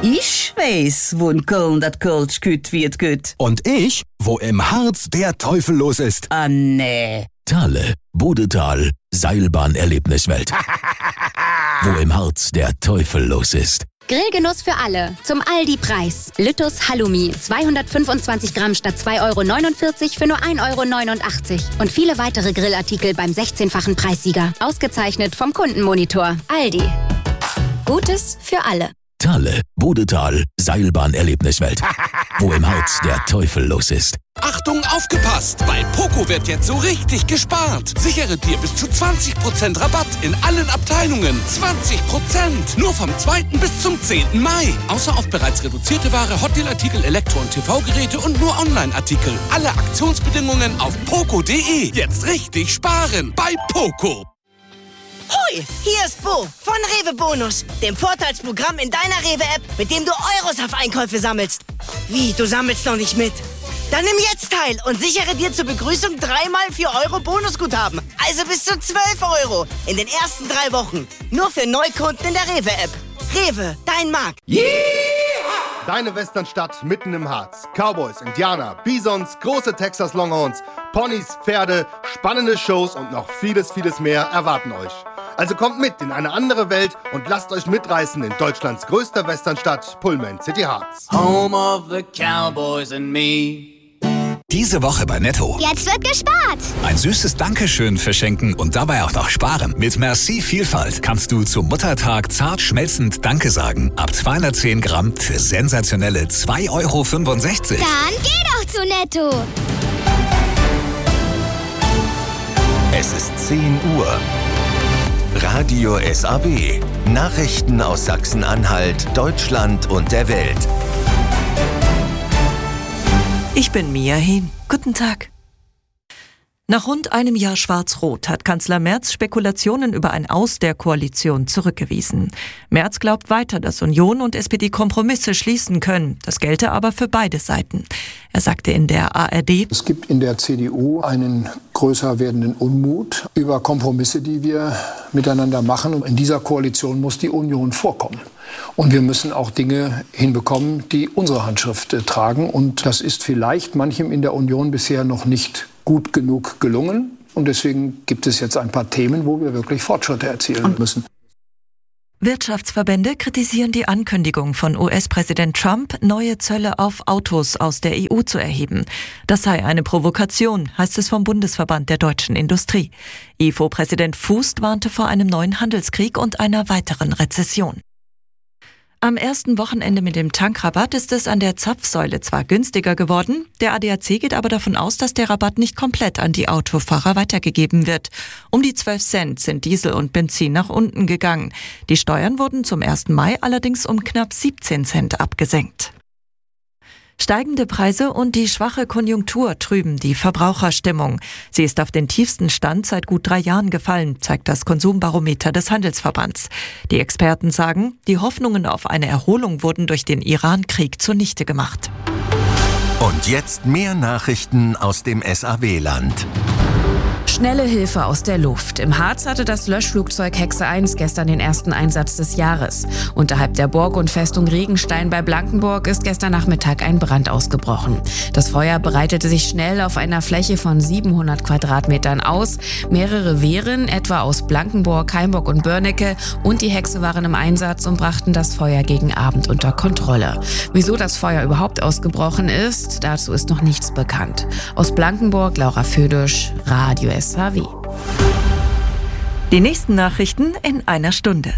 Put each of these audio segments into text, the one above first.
Ich weiss, wo in Köln das Kölsch gut wird gut. Und ich, wo im Harz der Teufel los ist. Ah, nee. Thale, Bodetal, Seilbahn-Erlebniswelt. Wo im Harz der Teufel los ist. Grillgenuss für alle. Zum Aldi-Preis. Lüttus Halloumi. 225 Gramm statt 2,49 € für nur 1,89 €. Und viele weitere Grillartikel beim 16-fachen Preissieger. Ausgezeichnet vom Kundenmonitor. Aldi. Gutes für alle. Thale, Bodetal, Seilbahn-Erlebniswelt. Wo im Harz der Teufel los ist. Achtung, aufgepasst! Bei Poco wird jetzt so richtig gespart. Sichere dir bis zu 20% Rabatt in allen Abteilungen. 20%! Nur vom 2. bis zum 10. Mai. Außer auf bereits reduzierte Ware, Hotdeal-Artikel, Elektro- und TV-Geräte und nur Online-Artikel. Alle Aktionsbedingungen auf poco.de. Jetzt richtig sparen bei Poco. Hoi, hier ist Bo von Rewe Bonus, dem Vorteilsprogramm in deiner Rewe-App, mit dem du Euros auf Einkäufe sammelst. Wie, du sammelst noch nicht mit? Dann nimm jetzt teil und sichere dir zur Begrüßung 3x 4 € Bonusguthaben. Also bis zu 12 € in den ersten 3 Wochen. Nur für Neukunden in der Rewe-App. Rewe, dein Markt. Yeah! Deine Westernstadt mitten im Harz. Cowboys, Indianer, Bisons, große Texas Longhorns, Ponys, Pferde, spannende Shows und noch vieles, vieles mehr erwarten euch. Also kommt mit in eine andere Welt und lasst euch mitreißen in Deutschlands größter Westernstadt, Pullman City Harz. Home of the Cowboys and me. Diese Woche bei Netto. Jetzt wird gespart. Ein süßes Dankeschön verschenken und dabei auch noch sparen. Mit Merci Vielfalt kannst du zum Muttertag zart schmelzend Danke sagen. Ab 210 Gramm für sensationelle 2,65 €. Dann geh doch zu Netto. Es ist 10 Uhr. Radio SAW. Nachrichten aus Sachsen-Anhalt, Deutschland und der Welt. Ich bin Mia Hehn. Guten Tag. Nach rund einem Jahr Schwarz-Rot hat Kanzler Merz Spekulationen über ein Aus der Koalition zurückgewiesen. Merz glaubt weiter, dass Union und SPD Kompromisse schließen können. Das gelte aber für beide Seiten. Er sagte in der ARD: Es gibt in der CDU einen größer werdenden Unmut über Kompromisse, die wir miteinander machen. Und in dieser Koalition muss die Union vorkommen. Und wir müssen auch Dinge hinbekommen, die unsere Handschrift tragen. Und das ist vielleicht manchem in der Union bisher noch nicht gut genug gelungen. Und deswegen gibt es jetzt ein paar Themen, wo wir wirklich Fortschritte erzielen müssen. Wirtschaftsverbände kritisieren die Ankündigung von US-Präsident Trump, neue Zölle auf Autos aus der EU zu erheben. Das sei eine Provokation, heißt es vom Bundesverband der deutschen Industrie. IFO-Präsident Fußt warnte vor einem neuen Handelskrieg und einer weiteren Rezession. Am ersten Wochenende mit dem Tankrabatt ist es an der Zapfsäule zwar günstiger geworden, der ADAC geht aber davon aus, dass der Rabatt nicht komplett an die Autofahrer weitergegeben wird. Um die 12 Cent sind Diesel und Benzin nach unten gegangen. Die Steuern wurden zum 1. Mai allerdings um knapp 17 Cent abgesenkt. Steigende Preise und die schwache Konjunktur trüben die Verbraucherstimmung. Sie ist auf den tiefsten Stand seit gut 3 Jahren gefallen, zeigt das Konsumbarometer des Handelsverbands. Die Experten sagen, die Hoffnungen auf eine Erholung wurden durch den Iran-Krieg zunichte gemacht. Und jetzt mehr Nachrichten aus dem SAW-Land. Schnelle Hilfe aus der Luft. Im Harz hatte das Löschflugzeug Hexe 1 gestern den ersten Einsatz des Jahres. Unterhalb der Burg und Festung Regenstein bei Blankenburg ist gestern Nachmittag ein Brand ausgebrochen. Das Feuer breitete sich schnell auf einer Fläche von 700 Quadratmetern aus. Mehrere Wehren, etwa aus Blankenburg, Heimburg und Börnecke, und die Hexe waren im Einsatz und brachten das Feuer gegen Abend unter Kontrolle. Wieso das Feuer überhaupt ausgebrochen ist, dazu ist noch nichts bekannt. Aus Blankenburg, Laura Födisch, Radio SAW. Die nächsten Nachrichten in einer Stunde.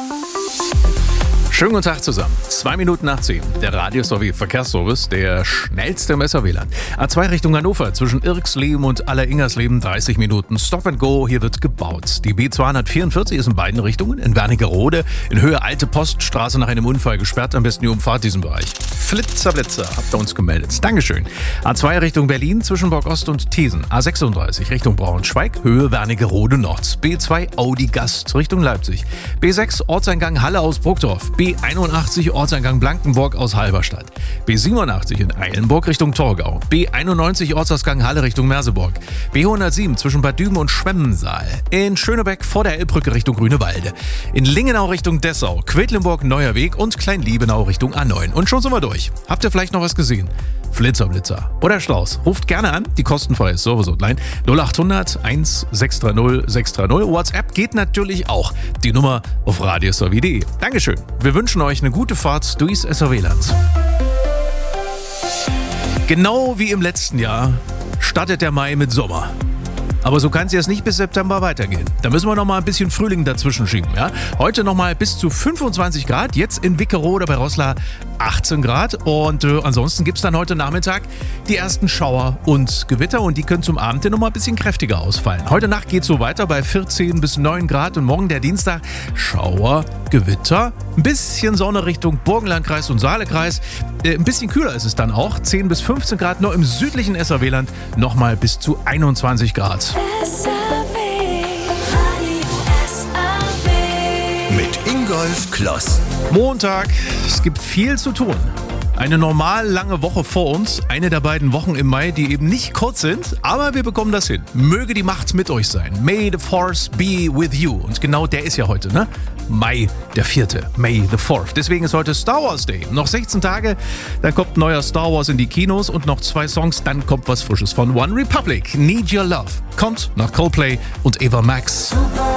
Schönen guten Tag zusammen. 2 Minuten nach 10. Der Radio SAW Verkehrsservice, der schnellste im SAW-Land. A2 Richtung Hannover, zwischen Irxleben und Alleringersleben 30 Minuten Stop and Go. Hier wird gebaut. Die B244 ist in beiden Richtungen. In Wernigerode, in Höhe Alte Poststraße, nach einem Unfall gesperrt. Am besten die Umfahrt diesen Bereich. Flitzer, habt ihr uns gemeldet. Dankeschön. A2 Richtung Berlin, zwischen Borg Ost und Thesen. A36 Richtung Braunschweig, Höhe Wernigerode Nord. B2 Audi Gast Richtung Leipzig. B6 Ortseingang Halle aus Burgdorf. B81 Ortseingang Blankenburg aus Halberstadt. B87 in Eilenburg Richtung Torgau. B91 Ortsausgang Halle Richtung Merseburg. B107 zwischen Bad Düben und Schwemmensaal. In Schönebeck vor der Elbbrücke Richtung Grünewalde. In Lingenau Richtung Dessau. Quedlinburg Neuer Weg und Kleinliebenau Richtung A9. Und schon sind wir durch. Habt ihr vielleicht noch was gesehen? Flitzer oder Strauß. Ruft gerne an, die kostenfreie Service-Hotline 0800 1630 630. WhatsApp geht natürlich auch. Die Nummer auf radiosowie.de. Dankeschön. Wir wünschen euch eine gute Fahrt durchs SRW-Land. Genau wie im letzten Jahr startet der Mai mit Sommer. Aber so kann es jetzt nicht bis September weitergehen. Da müssen wir noch mal ein bisschen Frühling dazwischen schieben. Ja? Heute noch mal bis zu 25 Grad, jetzt in Wickerode bei Roßla 18 Grad. Und ansonsten gibt es dann heute Nachmittag die ersten Schauer und Gewitter. Und die können zum Abend hin noch mal ein bisschen kräftiger ausfallen. Heute Nacht geht es so weiter bei 14 bis 9 Grad. Und morgen der Dienstag Schauer, Gewitter, ein bisschen Sonne Richtung Burgenlandkreis und Saalekreis. Ein bisschen kühler ist es dann auch, 10 bis 15 Grad. Nur im südlichen SRW-Land noch mal bis zu 21 Grad. Mit Ingolf Kloss. Montag, es gibt viel zu tun. Eine normal lange Woche vor uns, eine der beiden Wochen im Mai, die eben nicht kurz sind, aber wir bekommen das hin. Möge die Macht mit euch sein. May the Force be with you. Und genau der ist ja heute, ne? Mai, der 4. May the 4th. Deswegen ist heute Star Wars Day. Noch 16 Tage, dann kommt neuer Star Wars in die Kinos und noch 2 Songs, dann kommt was Frisches von One Republic. Need Your Love kommt nach Coldplay und Eva Max.